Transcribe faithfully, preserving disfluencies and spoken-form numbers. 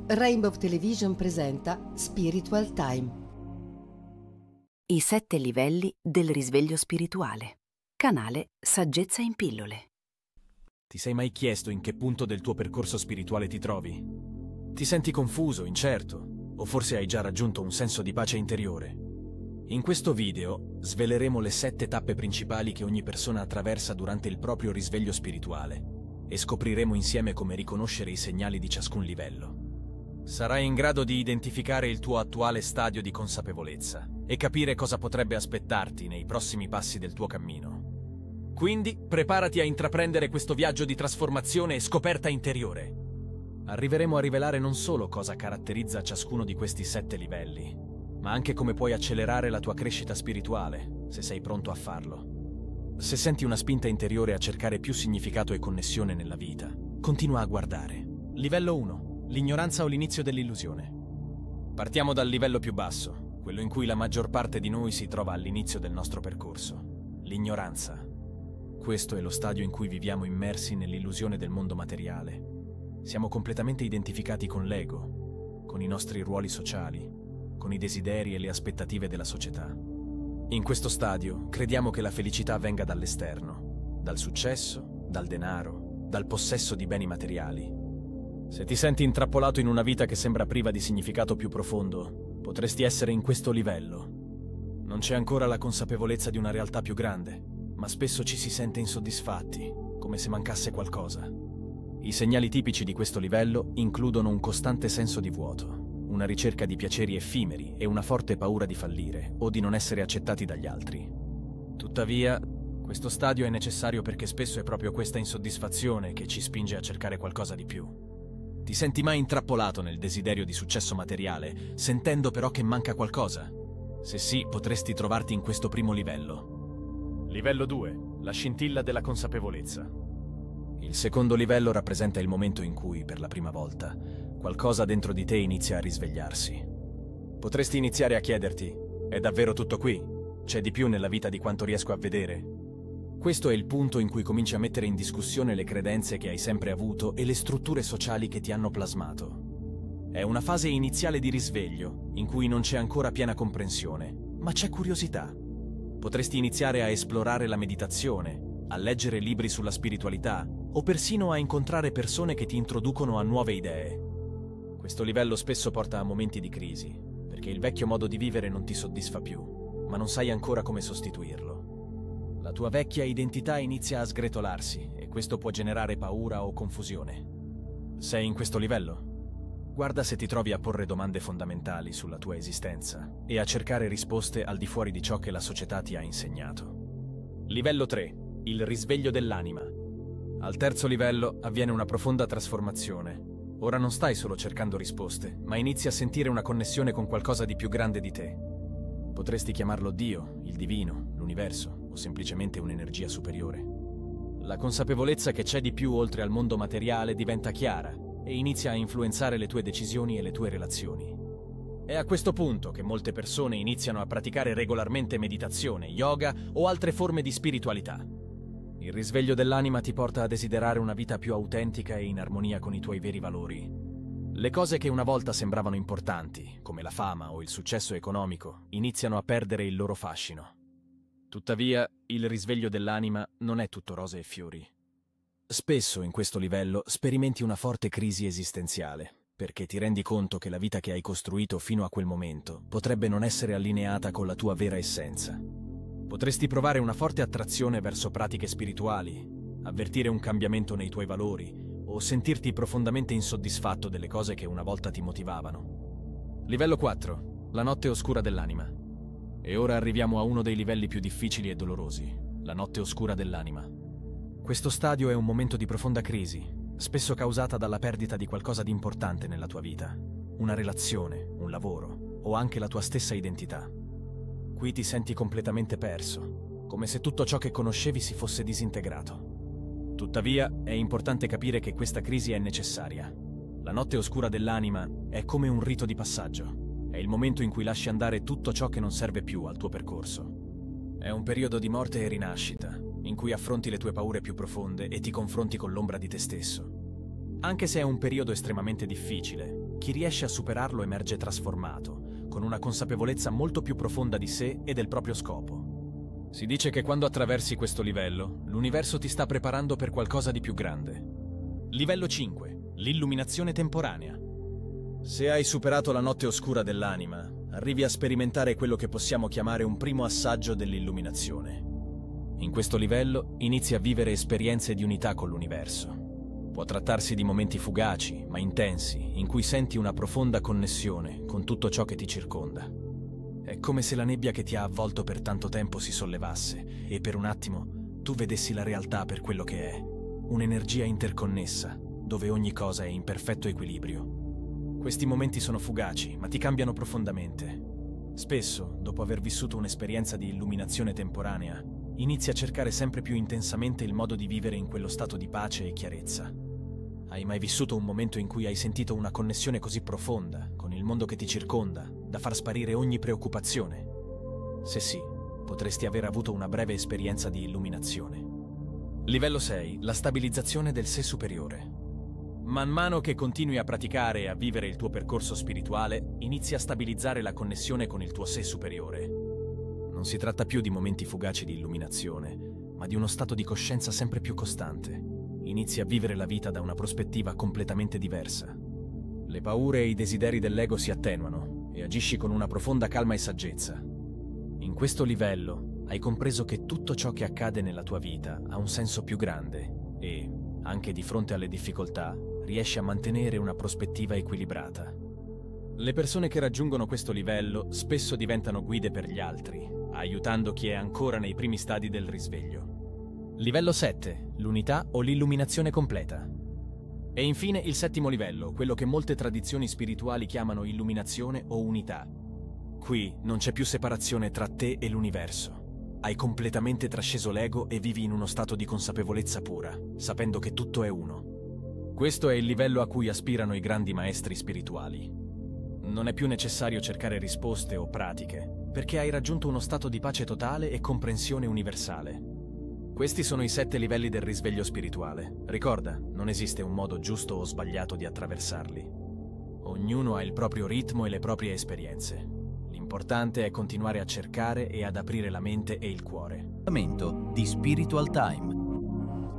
Rainbow Television presenta Spiritual Time. I sette livelli del risveglio spirituale. Canale Saggezza in pillole. Ti sei mai chiesto in che punto del tuo percorso spirituale ti trovi? Ti senti confuso, incerto, o forse hai già raggiunto un senso di pace interiore? In questo video sveleremo le sette tappe principali che ogni persona attraversa durante il proprio risveglio spirituale e scopriremo insieme come riconoscere i segnali di ciascun livello. Sarai in grado di identificare il tuo attuale stadio di consapevolezza e capire cosa potrebbe aspettarti nei prossimi passi del tuo cammino. Quindi preparati a intraprendere questo viaggio di trasformazione e scoperta interiore. Arriveremo a rivelare non solo cosa caratterizza ciascuno di questi sette livelli, ma anche come puoi accelerare la tua crescita spirituale, se sei pronto a farlo. Se senti una spinta interiore a cercare più significato e connessione nella vita, continua a guardare. Livello uno. L'ignoranza o l'inizio dell'illusione. Partiamo dal livello più basso, quello in cui la maggior parte di noi si trova all'inizio del nostro percorso. L'ignoranza. Questo è lo stadio in cui viviamo immersi nell'illusione del mondo materiale. Siamo completamente identificati con l'ego, con i nostri ruoli sociali, con i desideri e le aspettative della società. In questo stadio crediamo che la felicità venga dall'esterno, dal successo, dal denaro, dal possesso di beni materiali. Se ti senti intrappolato in una vita che sembra priva di significato più profondo, potresti essere in questo livello. Non c'è ancora la consapevolezza di una realtà più grande, ma spesso ci si sente insoddisfatti, come se mancasse qualcosa. I segnali tipici di questo livello includono un costante senso di vuoto, una ricerca di piaceri effimeri e una forte paura di fallire o di non essere accettati dagli altri. Tuttavia, questo stadio è necessario perché spesso è proprio questa insoddisfazione che ci spinge a cercare qualcosa di più. Ti senti mai intrappolato nel desiderio di successo materiale, sentendo però che manca qualcosa? Se sì, potresti trovarti in questo primo livello. Livello due. La scintilla della consapevolezza. Il secondo livello rappresenta il momento in cui, per la prima volta, qualcosa dentro di te inizia a risvegliarsi. Potresti iniziare a chiederti: è davvero tutto qui? C'è di più nella vita di quanto riesco a vedere? Questo è il punto in cui cominci a mettere in discussione le credenze che hai sempre avuto e le strutture sociali che ti hanno plasmato. È una fase iniziale di risveglio, in cui non c'è ancora piena comprensione, ma c'è curiosità. Potresti iniziare a esplorare la meditazione, a leggere libri sulla spiritualità, o persino a incontrare persone che ti introducono a nuove idee. Questo livello spesso porta a momenti di crisi, perché il vecchio modo di vivere non ti soddisfa più, ma non sai ancora come sostituirlo. La tua vecchia identità inizia a sgretolarsi e questo può generare paura o confusione. Sei in questo livello? Guarda se ti trovi a porre domande fondamentali sulla tua esistenza e a cercare risposte al di fuori di ciò che la società ti ha insegnato. Livello tre. Il risveglio dell'anima. Al terzo livello avviene una profonda trasformazione. Ora non stai solo cercando risposte, ma inizi a sentire una connessione con qualcosa di più grande di te. Potresti chiamarlo Dio, il divino, l'universo, o semplicemente un'energia superiore. La consapevolezza che c'è di più oltre al mondo materiale diventa chiara e inizia a influenzare le tue decisioni e le tue relazioni. È a questo punto che molte persone iniziano a praticare regolarmente meditazione, yoga o altre forme di spiritualità. Il risveglio dell'anima ti porta a desiderare una vita più autentica e in armonia con i tuoi veri valori. Le cose che una volta sembravano importanti, come la fama o il successo economico, iniziano a perdere il loro fascino. Tuttavia, il risveglio dell'anima non è tutto rose e fiori. Spesso in questo livello sperimenti una forte crisi esistenziale, perché ti rendi conto che la vita che hai costruito fino a quel momento potrebbe non essere allineata con la tua vera essenza. Potresti provare una forte attrazione verso pratiche spirituali, avvertire un cambiamento nei tuoi valori o sentirti profondamente insoddisfatto delle cose che una volta ti motivavano. Livello quattro. La notte oscura dell'anima. E ora arriviamo a uno dei livelli più difficili e dolorosi, la notte oscura dell'anima. Questo stadio è un momento di profonda crisi, spesso causata dalla perdita di qualcosa di importante nella tua vita, una relazione, un lavoro o anche la tua stessa identità. Qui ti senti completamente perso, come se tutto ciò che conoscevi si fosse disintegrato. Tuttavia, è importante capire che questa crisi è necessaria. La notte oscura dell'anima è come un rito di passaggio. È il momento in cui lasci andare tutto ciò che non serve più al tuo percorso. È un periodo di morte e rinascita, in cui affronti le tue paure più profonde e ti confronti con l'ombra di te stesso. Anche se è un periodo estremamente difficile, chi riesce a superarlo emerge trasformato, con una consapevolezza molto più profonda di sé e del proprio scopo. Si dice che quando attraversi questo livello, l'universo ti sta preparando per qualcosa di più grande. Livello cinque. L'illuminazione temporanea. Se hai superato la notte oscura dell'anima, arrivi a sperimentare quello che possiamo chiamare un primo assaggio dell'illuminazione. In questo livello inizi a vivere esperienze di unità con l'universo. Può trattarsi di momenti fugaci, ma intensi, in cui senti una profonda connessione con tutto ciò che ti circonda. È come se la nebbia che ti ha avvolto per tanto tempo si sollevasse e per un attimo tu vedessi la realtà per quello che è, un'energia interconnessa, dove ogni cosa è in perfetto equilibrio. Questi momenti sono fugaci, ma ti cambiano profondamente. Spesso, dopo aver vissuto un'esperienza di illuminazione temporanea, inizi a cercare sempre più intensamente il modo di vivere in quello stato di pace e chiarezza. Hai mai vissuto un momento in cui hai sentito una connessione così profonda con il mondo che ti circonda, da far sparire ogni preoccupazione? Se sì, potresti aver avuto una breve esperienza di illuminazione. Livello sei. La stabilizzazione del sé superiore. Man mano che continui a praticare e a vivere il tuo percorso spirituale, inizi a stabilizzare la connessione con il tuo sé superiore. Non si tratta più di momenti fugaci di illuminazione, ma di uno stato di coscienza sempre più costante. Inizi a vivere la vita da una prospettiva completamente diversa. Le paure e i desideri dell'ego si attenuano e agisci con una profonda calma e saggezza. In questo livello hai compreso che tutto ciò che accade nella tua vita ha un senso più grande e, anche di fronte alle difficoltà, riesci a mantenere una prospettiva equilibrata. Le persone che raggiungono questo livello spesso diventano guide per gli altri, aiutando chi è ancora nei primi stadi del risveglio. Livello sette. L'unità o l'illuminazione completa. E infine il settimo livello, quello che molte tradizioni spirituali chiamano illuminazione o unità. Qui non c'è più separazione tra te e l'universo. Hai completamente trasceso l'ego e vivi in uno stato di consapevolezza pura, sapendo che tutto è uno. Questo è il livello a cui aspirano i grandi maestri spirituali. Non è più necessario cercare risposte o pratiche, perché hai raggiunto uno stato di pace totale e comprensione universale. Questi sono i sette livelli del risveglio spirituale. Ricorda, non esiste un modo giusto o sbagliato di attraversarli. Ognuno ha il proprio ritmo e le proprie esperienze. L'importante è continuare a cercare e ad aprire la mente e il cuore. Di Spiritual Time.